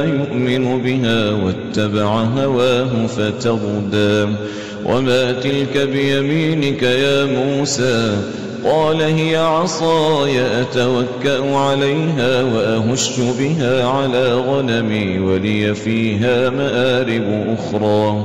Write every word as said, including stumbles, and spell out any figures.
يؤمن بها واتبع هواه فتردى وما تلك بيمينك يا موسى قال هي عصاي أتوكأ عليها وأهش بها على غنمي ولي فيها مآرب أخرى